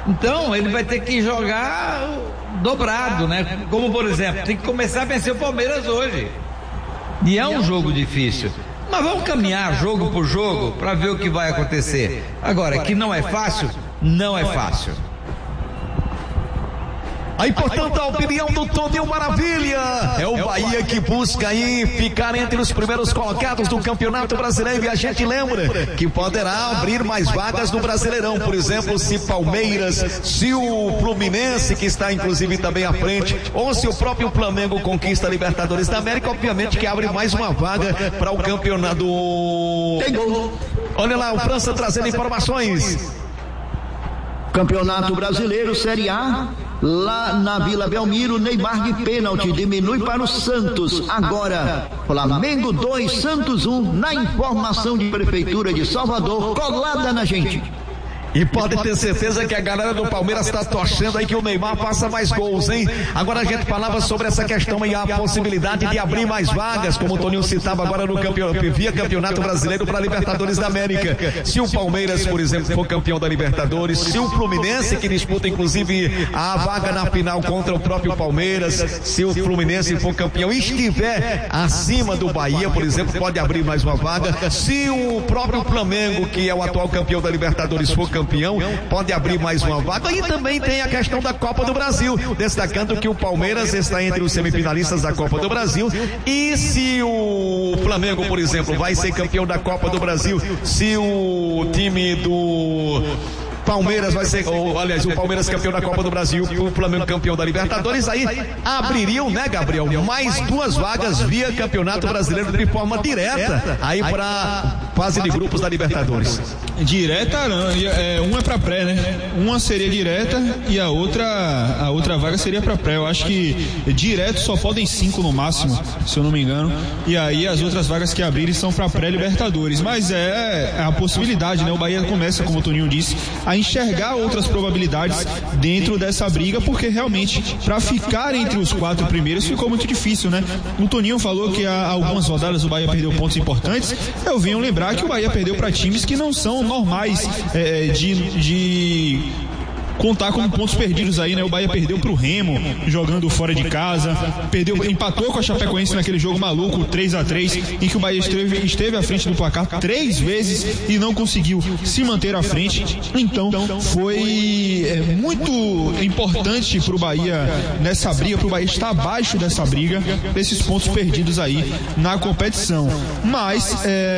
Então ele vai ter que jogar dobrado, né? Como por exemplo, tem que começar a vencer o Palmeiras hoje. E é um jogo difícil. Mas vamos caminhar jogo por jogo para ver o que vai acontecer. Agora, que não é fácil, não é fácil. Aí, portanto, a opinião do Toninho Maravilha é o Bahia que busca aí ficar entre os primeiros colocados do Campeonato Brasileiro, e a gente lembra que poderá abrir mais vagas no Brasileirão, por exemplo, se Palmeiras, se o Fluminense, que está inclusive também à frente, ou se o próprio Flamengo conquista a Libertadores da América, obviamente que abre mais uma vaga para o campeonato. Tem gol. Olha lá, o França trazendo informações. Campeonato Brasileiro, Série A, lá na Vila Belmiro, Neymar de pênalti, diminui para o Santos. Agora, Flamengo 2, Santos 1, na informação de Prefeitura de Salvador, colada na gente. E pode ter certeza que a galera do Palmeiras está torcendo aí que o Neymar faça mais gols, hein? Agora a gente falava sobre essa questão e a possibilidade de abrir mais vagas, como o Toninho citava agora no via Campeonato Brasileiro para Libertadores da América. Se o Palmeiras, por exemplo, for campeão da Libertadores, se o Fluminense, que disputa inclusive a vaga na final contra o próprio Palmeiras, se o Fluminense for campeão e estiver acima do Bahia, por exemplo, pode abrir mais uma vaga. Se o próprio Flamengo, que é o atual campeão da Libertadores, for campeão, pode abrir mais uma vaga. E também tem a questão da Copa do Brasil, destacando que o Palmeiras está entre os semifinalistas da Copa do Brasil, e se o Flamengo, por exemplo, vai ser campeão da Copa do Brasil, se o time do Palmeiras vai ser, aliás, o Palmeiras campeão da Copa do Brasil, o Flamengo campeão da Libertadores, aí abririam, né, Gabriel, mais duas vagas via Campeonato Brasileiro de forma direta aí para fase de grupos da Libertadores. Direta não, uma é para pré, né? Uma seria direta e a outra vaga seria para pré. Eu acho que direto só podem 5 no máximo, se eu não me engano. E aí as outras vagas que abrirem são para pré-Libertadores. Mas é a possibilidade, né? O Bahia começa, como o Toninho disse, a enxergar outras probabilidades dentro dessa briga, porque realmente para ficar entre os 4 primeiros ficou muito difícil, né? O Toninho falou que há algumas rodadas o Bahia perdeu pontos importantes. Eu venho lembrar que o Bahia perdeu para times que não são normais de contar como pontos perdidos aí, né? O Bahia perdeu pro Remo, jogando fora de casa, empatou com a Chapecoense naquele jogo maluco, 3-3, em que o Bahia esteve à frente do placar 3 vezes e não conseguiu se manter à frente. Então, foi muito importante pro Bahia nessa briga, pro Bahia estar abaixo dessa briga, desses pontos perdidos aí na competição. Mas,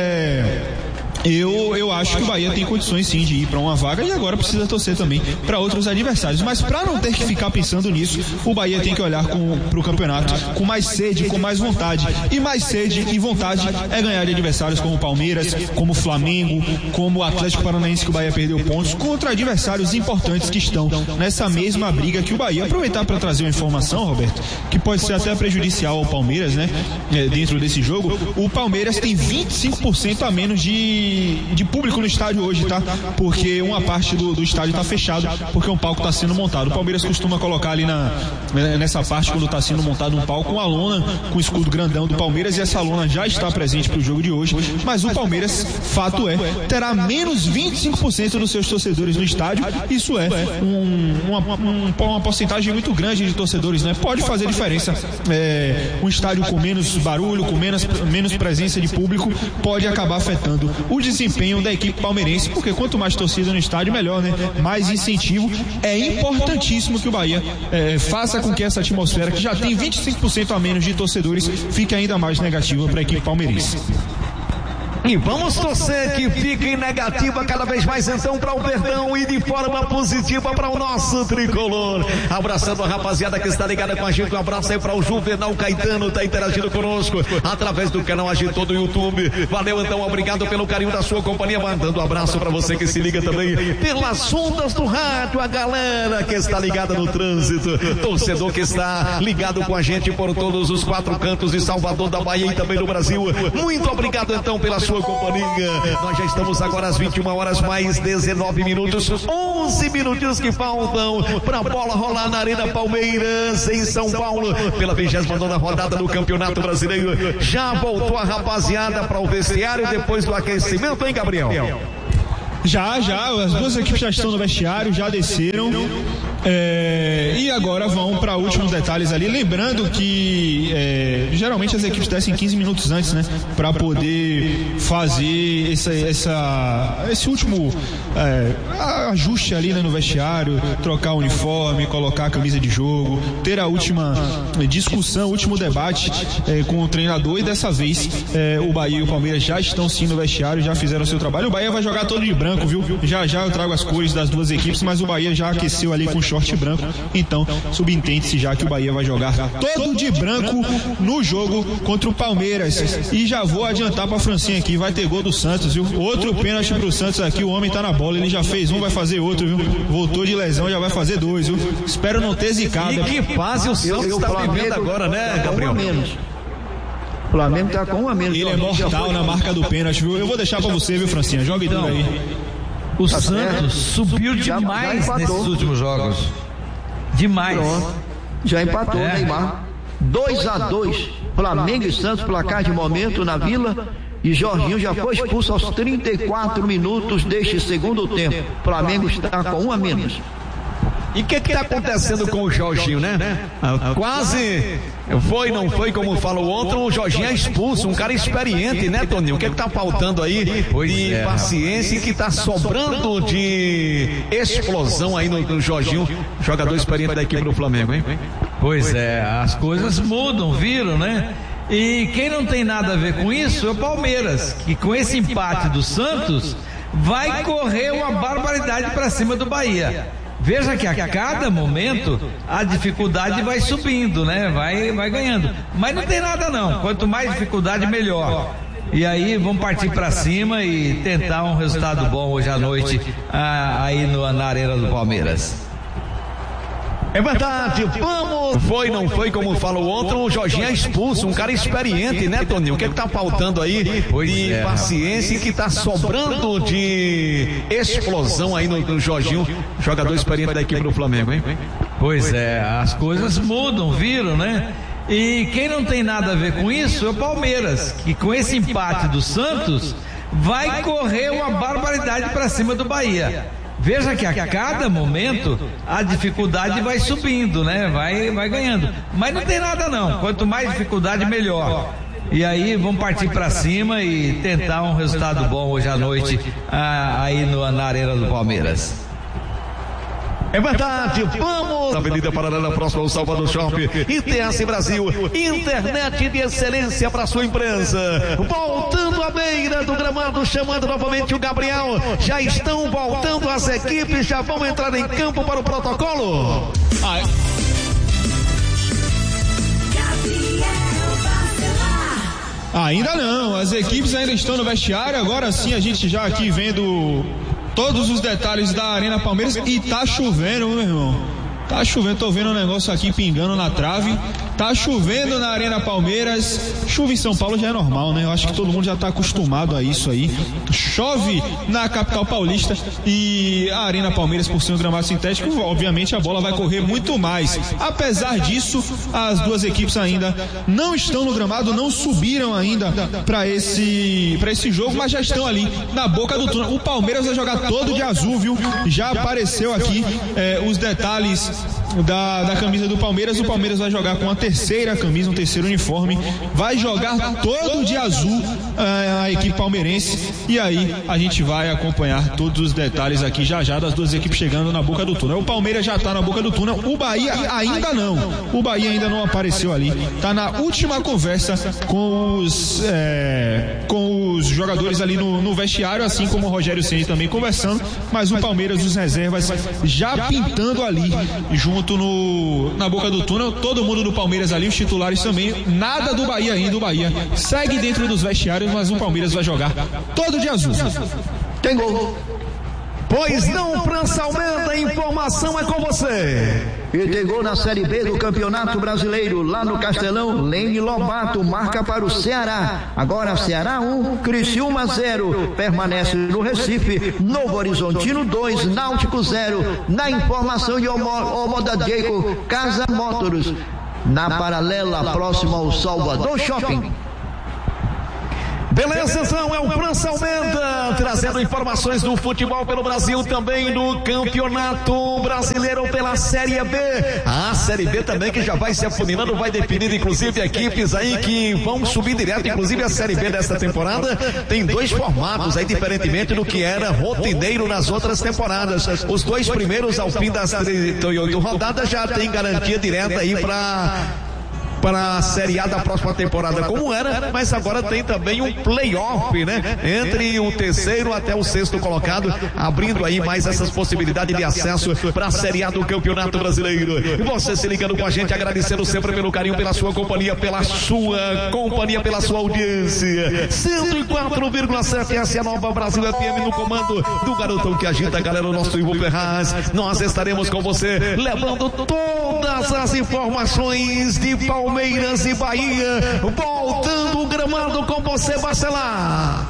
eu acho que o Bahia tem condições sim de ir para uma vaga, e agora precisa torcer também para outros adversários, mas para não ter que ficar pensando nisso, o Bahia tem que olhar para o campeonato com mais sede, com mais vontade, e mais sede e vontade é ganhar de adversários como o Palmeiras, como o Flamengo, como o Atlético Paranaense, que o Bahia perdeu pontos, contra adversários importantes que estão nessa mesma briga que o Bahia. Aproveitar para trazer uma informação, Roberto, que pode ser até prejudicial ao Palmeiras, né? Dentro desse jogo, o Palmeiras tem 25% a menos de público no estádio hoje, tá? Porque uma parte do estádio está fechado, porque um palco está sendo montado. O Palmeiras costuma colocar ali nessa parte, quando está sendo montado um palco, uma lona com o escudo grandão do Palmeiras, e essa lona já está presente para o jogo de hoje. Mas o Palmeiras, fato é, terá menos 25% dos seus torcedores no estádio. Isso é uma porcentagem muito grande de torcedores, né? Pode fazer diferença. Um estádio com menos barulho, com menos presença de público, pode acabar afetando o desempenho da equipe palmeirense, porque quanto mais torcida no estádio, melhor, né? Mais incentivo. É importantíssimo que o Bahia faça com que essa atmosfera, que já tem 25% a menos de torcedores, fique ainda mais negativa para a equipe palmeirense. E vamos torcer que fique negativa cada vez mais então para o Verdão, e de forma positiva para o nosso tricolor. Abraçando a rapaziada que está ligada com a gente. Um abraço aí para o Juvenal Caetano, tá interagindo conosco através do canal Agitou do YouTube. Valeu então, obrigado pelo carinho da sua companhia. Mandando um abraço para você que se liga também pelas ondas do rádio, a galera que está ligada no trânsito, torcedor que está ligado com a gente por todos os 4 cantos de Salvador, da Bahia e também do Brasil. Muito obrigado então pela sua companhia. Nós já estamos agora às 21 horas mais 19 minutos, 11 minutinhos que faltam para a bola rolar na Arena Palmeiras, em São Paulo, pela 29ª rodada do Campeonato Brasileiro. Já voltou a rapaziada para o vestiário depois do aquecimento, hein, Gabriel? Já, as duas equipes já estão no vestiário, já desceram. E agora vão para últimos detalhes ali. Lembrando que geralmente as equipes descem 15 minutos antes, né? Para poder fazer esse último ajuste ali, né, no vestiário, trocar o uniforme, colocar a camisa de jogo, ter a última discussão, o último debate com o treinador. E dessa vez o Bahia e o Palmeiras já estão sim no vestiário, já fizeram o seu trabalho. O Bahia vai jogar todo de branco, viu? Já eu trago as cores das duas equipes, mas o Bahia já aqueceu ali com short branco, então subentende-se já que o Bahia vai jogar todo de branco no jogo contra o Palmeiras. E já vou adiantar pra Francinha aqui, vai ter gol do Santos, viu? Outro pênalti pro Santos aqui, o homem tá na bola, ele já fez um, vai fazer outro, viu? Voltou de lesão, já vai fazer dois, viu? Espero não ter zicado. E que fase o Santos tá vivendo agora, né, Gabriel? O Flamengo tá com um a menos. Ele é mortal na marca do pênalti, viu? Eu vou deixar pra você, viu, Francinha? Jogue tudo aí. O Santos subiu demais nesses últimos jogos. Demais. Pronto. Já empatou, Neymar. 2-2. Flamengo e Santos, placar de momento na Vila. E Jorginho já foi expulso aos 34 minutos deste segundo tempo. Flamengo está com um a menos. E o que está acontecendo com o Jorginho, né? Quase não foi como falou ontem, o Jorginho é expulso, um cara experiente, né, Toninho? O que está faltando aí de paciência e que está sobrando de explosão aí no Jorginho, jogador experiente da equipe do Flamengo, hein? Pois é, as coisas mudam, viram, né? E quem não tem nada a ver com isso é o Palmeiras, que com esse empate do Santos vai correr uma barbaridade para cima do Bahia. Veja que a cada momento a dificuldade vai subindo, né? Vai ganhando. Mas não tem nada não. Quanto mais dificuldade, melhor. E aí vamos partir para cima e tentar um resultado bom hoje à noite aí na Arena do Palmeiras. É verdade, vamos! Não foi como falou ontem, o Jorginho é expulso, um cara experiente, né, Toninho? O que está faltando aí de paciência e que está sobrando de explosão aí no Jorginho, jogador experiente da equipe do Flamengo, hein? Pois é, as coisas mudam, viram, né? E quem não tem nada a ver com isso é o Palmeiras, que com esse empate do Santos vai correr uma barbaridade para cima do Bahia. Veja que a cada momento a dificuldade vai subindo, né? Vai ganhando. Mas não tem nada não. Quanto mais dificuldade, melhor. E aí vamos partir para cima e tentar um resultado bom hoje à noite aí na Arena do Palmeiras. É verdade, vamos! Avenida Paralela, próxima ao Salvador Shopping. ITS Brasil, internet de excelência para sua empresa. Voltando à beira do gramado, chamando novamente o Gabriel. Já estão voltando as equipes, já vão entrar em campo para o protocolo. Ainda não, as equipes ainda estão no vestiário. Agora sim a gente já aqui vendo todos os detalhes da Arena Palmeiras. E tá chovendo, meu irmão. Tá chovendo, tô vendo um negócio aqui pingando na trave. Tá chovendo na Arena Palmeiras. Chuva em São Paulo já é normal, né? Eu acho que todo mundo já tá acostumado a isso aí. Chove na capital paulista e a Arena Palmeiras, por ser um gramado sintético, obviamente a bola vai correr muito mais. Apesar disso, as duas equipes ainda não estão no gramado, não subiram ainda para esse jogo, mas já estão ali na boca do túnel. O Palmeiras vai jogar todo de azul, viu? Já apareceu aqui os detalhes da camisa do Palmeiras. O Palmeiras vai jogar com a terceira camisa, um terceiro uniforme, vai jogar todo de azul a equipe palmeirense. E aí a gente vai acompanhar todos os detalhes aqui já das duas equipes chegando na boca do túnel. O Palmeiras já está na boca do túnel, o Bahia ainda não. O Bahia ainda não apareceu ali, está na última conversa com os jogadores ali no vestiário, assim como o Rogério Ceni também conversando, mas o Palmeiras, os reservas já pintando ali junto na boca do túnel. Todo mundo do Palmeiras ali, os titulares também. Nada do Bahia ainda. O Bahia segue dentro dos vestiários, mas o Palmeiras vai jogar todo de azul. Tem gol. Pois não, França Almeida, a informação é com você. E tem gol na Série B do Campeonato Brasileiro, lá no Castelão. Lene Lobato marca para o Ceará. Agora Ceará 1, Criciúma 0. Permanece no Recife. Novo Horizontino 2, Náutico 0. Na informação de Omoda Jacob, Casa Motors. Na paralela, próxima ao Salvador Shopping. Beleza, então é o França Almeida trazendo informações do futebol pelo Brasil, também do Campeonato Brasileiro pela Série B. A Série B também que já vai se afunilando, vai definir inclusive equipes aí que vão subir direto, inclusive a Série B desta temporada tem 2 formatos aí, diferentemente do que era rotineiro nas outras temporadas. Os 2 primeiros ao fim das 38 rodadas já tem garantia direta aí para a Série A da próxima temporada, como era, mas agora tem também um play-off, né? Entre o 3º até o 6º colocado, abrindo aí mais essas possibilidades de acesso para a Série A do Campeonato Brasileiro. E você se ligando com a gente, agradecendo sempre pelo carinho, pela sua companhia, pela sua audiência. 104,7, essa é a Nova Brasil FM no comando do garotão que agita a galera, o nosso Ivo Ferraz. Nós estaremos com você, levando todas as informações de Palmeiras e Bahia, voltando o gramado com você, Bacelar.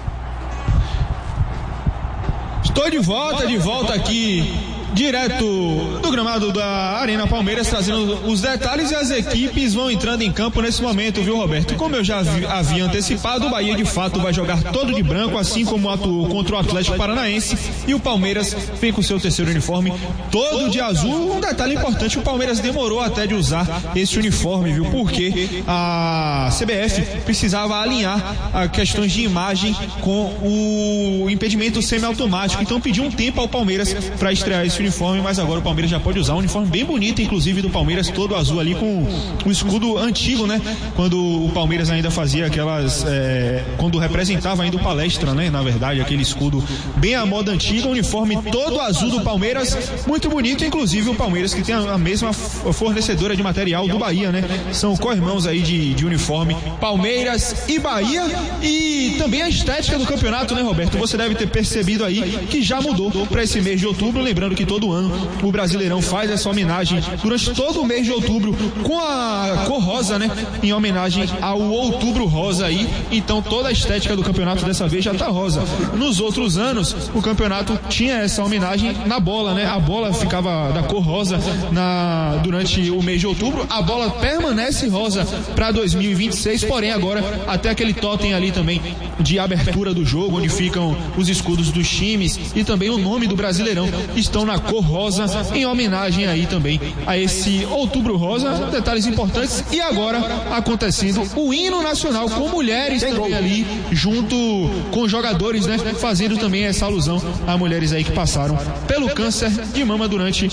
Estou de volta aqui, direto do gramado da Arena Palmeiras, trazendo os detalhes, e as equipes vão entrando em campo nesse momento, viu, Roberto? Como eu já havia antecipado, o Bahia de fato vai jogar todo de branco, assim como atuou contra o Atlético Paranaense, e o Palmeiras vem com seu 3º uniforme todo de azul. Um detalhe importante, o Palmeiras demorou até de usar esse uniforme, viu? Porque a CBF precisava alinhar as questões de imagem com o impedimento semiautomático, então pediu um tempo ao Palmeiras para estrear esse uniforme, mas agora o Palmeiras já pode usar um uniforme bem bonito, inclusive do Palmeiras, todo azul ali, com o escudo antigo, né? Quando o Palmeiras ainda fazia aquelas, quando representava ainda o Palestra, né? Na verdade, aquele escudo bem à moda antiga, uniforme todo azul do Palmeiras, muito bonito, inclusive o Palmeiras que tem a mesma fornecedora de material do Bahia, né? São co-irmãos aí de uniforme, Palmeiras e Bahia. E também a estética do campeonato, né, Roberto? Você deve ter percebido aí que já mudou para esse mês de outubro, lembrando que todo ano o Brasileirão faz essa homenagem durante todo o mês de outubro com a cor rosa, né? Em homenagem ao Outubro Rosa aí. Então toda a estética do campeonato dessa vez já tá rosa. Nos outros anos o campeonato tinha essa homenagem na bola, né? A bola ficava da cor rosa durante o mês de outubro. A bola permanece rosa para 2026, porém agora até aquele totem ali também de abertura do jogo, onde ficam os escudos dos times e também o nome do Brasileirão, estão na cor rosa, em homenagem aí também a esse Outubro Rosa. Detalhes importantes. E agora acontecendo o hino nacional com mulheres também ali, junto com jogadores, né? Fazendo também essa alusão a mulheres aí que passaram pelo câncer de mama durante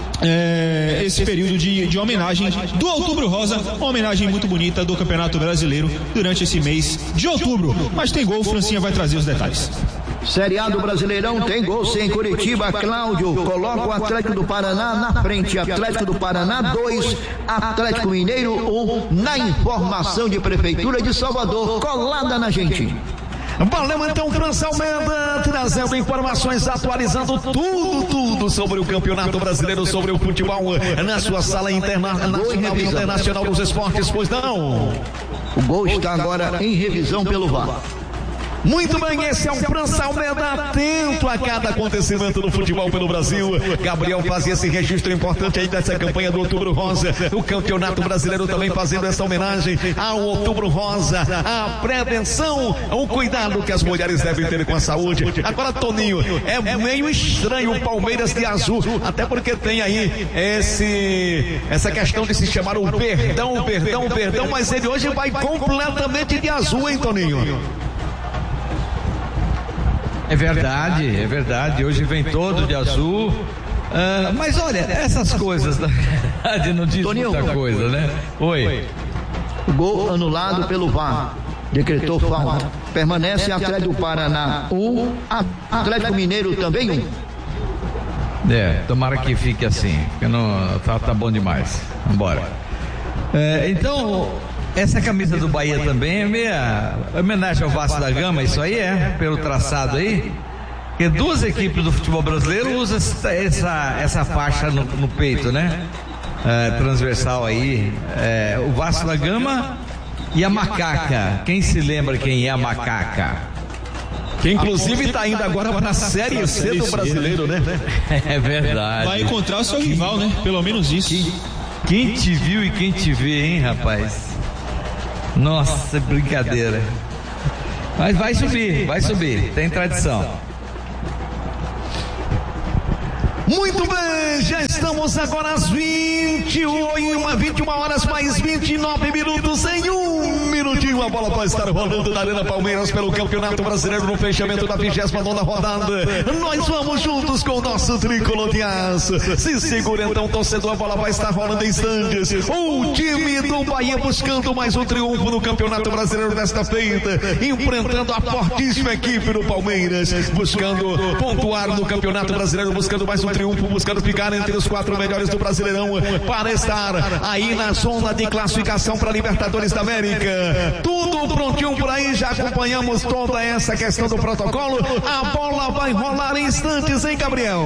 esse período de homenagem do Outubro Rosa, uma homenagem muito bonita do Campeonato Brasileiro durante esse mês de outubro. Mas tem gol, Francinha vai trazer os detalhes. Série A do Brasileirão tem gol sem Curitiba. Cláudio coloca o Atlético do Paraná na frente. Atlético do Paraná 2, Atlético Mineiro 1, na informação de Prefeitura de Salvador, colada na gente. Valeu então, França Almeida, trazendo informações, atualizando tudo sobre o Campeonato Brasileiro, sobre o futebol na sua sala internacional dos esportes, pois não? O gol está agora em revisão pelo VAR. Muito bem, esse é o França Almeida, atento a cada acontecimento do futebol pelo Brasil. Gabriel fazia esse registro importante aí dessa campanha do Outubro Rosa. O Campeonato Brasileiro também fazendo essa homenagem ao Outubro Rosa, a prevenção, o cuidado que as mulheres devem ter com a saúde. Agora, Toninho, é meio estranho o Palmeiras de azul, até porque tem aí essa questão de se chamar o perdão, mas ele hoje vai completamente de azul, hein, Toninho? É verdade, hoje vem todo de azul, mas olha, essas coisas na verdade não diz muita coisa, né? Oi. Gol anulado pelo VAR, decretou falta. Permanece Atlético do Paraná 1, Atlético Mineiro também 1. Tomara que fique assim, porque não, tá bom demais. Vambora. Então, essa camisa do Bahia também é meia homenagem ao Vasco da Gama, isso aí pelo traçado aí, porque 2 equipes do futebol brasileiro usam essa faixa no peito, né? Transversal aí, o Vasco da Gama e a Macaca. Quem se lembra quem é a Macaca? Que inclusive está indo agora para a Série C do Brasileiro, né? É verdade. Vai encontrar o seu rival, né? Pelo menos isso. Quem te viu e quem te vê, hein, rapaz? Nossa, brincadeira. Mas vai subir, tem tradição. Muito bem, já estamos agora às 21 horas mais 29 minutos, em um minutinho a bola vai estar rolando na Arena Palmeiras pelo Campeonato Brasileiro no fechamento da 29ª rodada. Nós vamos juntos com o nosso tricolor de aço. Se segura então, torcedor, a bola vai estar rolando em instantes. O time do Bahia buscando mais um triunfo no Campeonato Brasileiro desta feita, enfrentando a fortíssima equipe do Palmeiras, buscando pontuar no Campeonato Brasileiro, buscando mais um triunfo, buscando ficar entre os 4 melhores do Brasileirão para estar aí na zona de classificação para Libertadores da América. Tudo prontinho por aí, já acompanhamos toda essa questão do protocolo. A bola vai rolar em instantes, hein, Gabriel?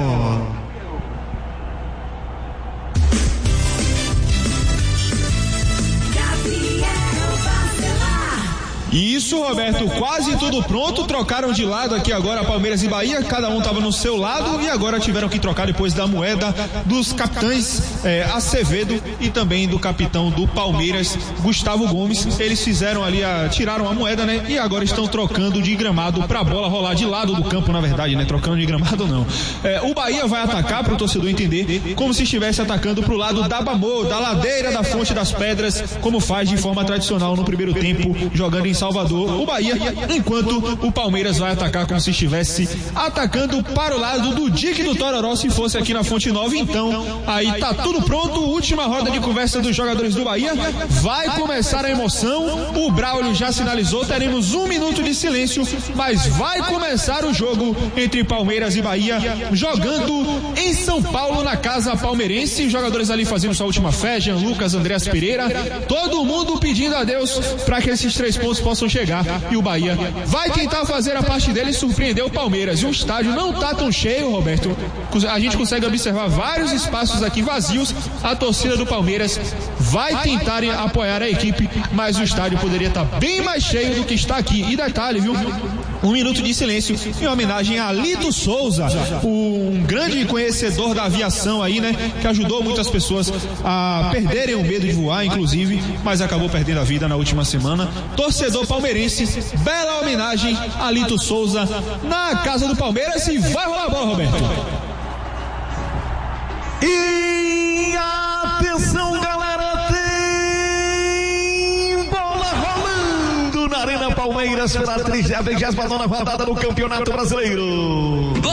Isso, Roberto, quase tudo pronto. Trocaram de lado aqui agora Palmeiras e Bahia, cada um estava no seu lado e agora tiveram que trocar depois da moeda dos capitães Acevedo e também do capitão do Palmeiras, Gustavo Gomes. Eles fizeram ali, tiraram a moeda, né? E agora estão trocando de gramado para a bola rolar de lado do campo, na verdade, né? Trocando de gramado não. O Bahia vai atacar, para o torcedor entender, como se estivesse atacando para o lado da Bamô, da ladeira da Fonte das Pedras, como faz de forma tradicional no primeiro tempo, jogando em Salvador, o Bahia, enquanto o Palmeiras vai atacar como se estivesse atacando para o lado do Dique do Tororó, se fosse aqui na Fonte Nova. Então, aí tá tudo pronto, última roda de conversa dos jogadores do Bahia, vai começar a emoção, o Braulio já sinalizou, teremos 1 minuto de silêncio, mas vai começar o jogo entre Palmeiras e Bahia, jogando em São Paulo, na casa palmeirense, jogadores ali fazendo sua última fé, Jean Lucas, Andreas Pereira, todo mundo pedindo a Deus para que esses 3 pontos possam chegar, e o Bahia vai tentar fazer a parte dele e surpreender o Palmeiras. E o estádio não tá tão cheio, Roberto, a gente consegue observar vários espaços aqui vazios. A torcida do Palmeiras vai tentar apoiar a equipe, mas o estádio poderia estar bem mais cheio do que está aqui. E detalhe, viu? 1 minuto de silêncio em homenagem a Lito Souza, um grande conhecedor da aviação aí, né? Que ajudou muitas pessoas a perderem o medo de voar, inclusive, mas acabou perdendo a vida na última semana. Torcedor palmeirense, bela homenagem a Lito Souza na casa do Palmeiras, e vai rolar a bola, Roberto. E atenção, galera, tem bola rolando na Arena Palmeiras pela 39ª rodada do Campeonato Brasileiro.